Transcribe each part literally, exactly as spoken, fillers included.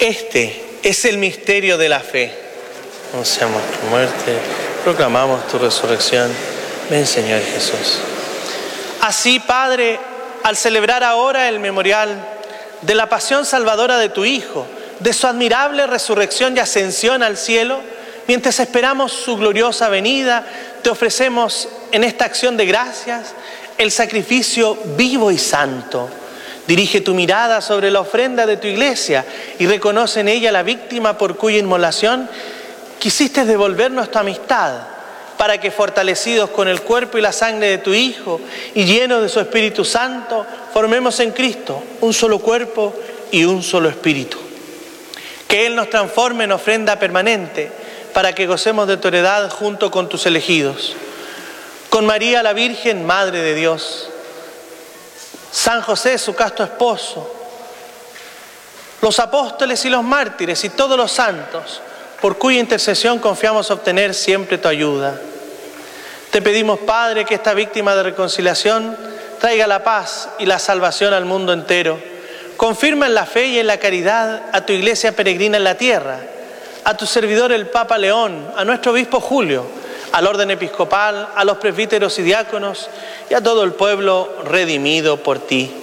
Este es el misterio de la fe. Anunciamos tu muerte, proclamamos tu resurrección. Ven, Señor Jesús. Así, Padre, al celebrar ahora el memorial de la pasión salvadora de tu Hijo, de su admirable resurrección y ascensión al cielo, mientras esperamos su gloriosa venida, te ofrecemos en esta acción de gracias el sacrificio vivo y santo. Dirige tu mirada sobre la ofrenda de tu iglesia y reconoce en ella la víctima por cuya inmolación quisiste devolvernos tu amistad, para que, fortalecidos con el cuerpo y la sangre de tu Hijo y llenos de su Espíritu Santo, formemos en Cristo un solo cuerpo y un solo espíritu. Que Él nos transforme en ofrenda permanente, para que gocemos de tu heredad junto con tus elegidos. Con María la Virgen, Madre de Dios, San José, su casto esposo, los apóstoles y los mártires y todos los santos, por cuya intercesión confiamos obtener siempre tu ayuda. Te pedimos, Padre, que esta víctima de reconciliación traiga la paz y la salvación al mundo entero. Confirma en la fe y en la caridad a tu iglesia peregrina en la tierra, a tu servidor el Papa León, a nuestro obispo Julio, al orden episcopal, a los presbíteros y diáconos y a todo el pueblo redimido por ti.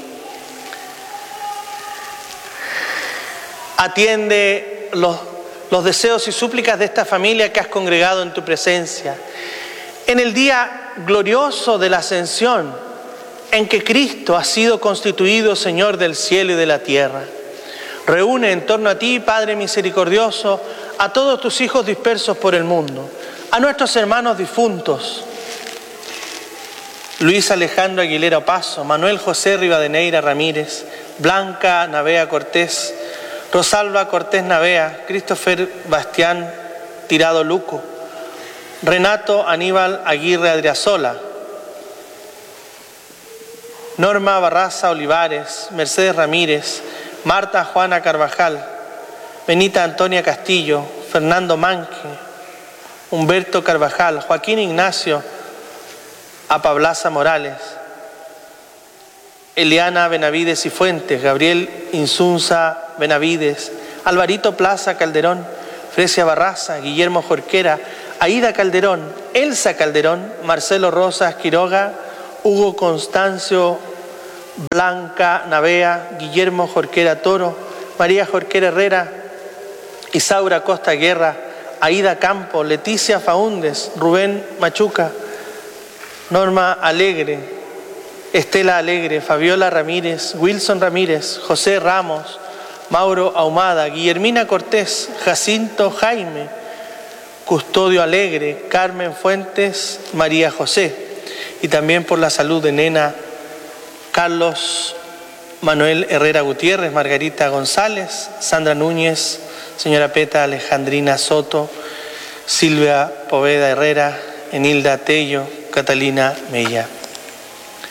Atiende los, los deseos y súplicas de esta familia que has congregado en tu presencia. En el día glorioso de la ascensión, en que Cristo ha sido constituido Señor del cielo y de la tierra. Reúne en torno a ti, Padre misericordioso, a todos tus hijos dispersos por el mundo, a nuestros hermanos difuntos, Luis Alejandro Aguilera Opaso, Manuel José Rivadeneira Ramírez, Blanca Navea Cortés, Rosalba Cortés Navea, Christopher Bastián Tirado Luco, Renato Aníbal Aguirre Adriasola, Norma Barraza Olivares, Mercedes Ramírez, Marta Juana Carvajal, Benita Antonia Castillo, Fernando Manque, Humberto Carvajal, Joaquín Ignacio Apablaza Morales, Eliana Benavides y Fuentes, Gabriel Insunza Benavides, Alvarito Plaza Calderón, Fresia Barraza, Guillermo Jorquera, Aida Calderón, Elsa Calderón, Marcelo Rosas Quiroga, Hugo Constancio Blanca Navea, Guillermo Jorquera Toro, María Jorquera Herrera, Isaura Costa Guerra, Aida Campo, Leticia Faúndes, Rubén Machuca, Norma Alegre, Estela Alegre, Fabiola Ramírez, Wilson Ramírez, José Ramos, Mauro Ahumada, Guillermina Cortés, Jacinto Jaime, Custodio Alegre, Carmen Fuentes, María José, y también por la salud de Nena Carlos Manuel Herrera Gutiérrez, Margarita González, Sandra Núñez, señora Peta Alejandrina Soto, Silvia Poveda Herrera, Enilda Tello, Catalina Mella.